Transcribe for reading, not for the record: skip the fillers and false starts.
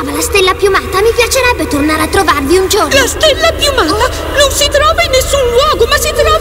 trova la stella piumata? Mi piacerebbe tornare a trovarvi un giorno. La stella piumata non si trova in nessun luogo, ma si trova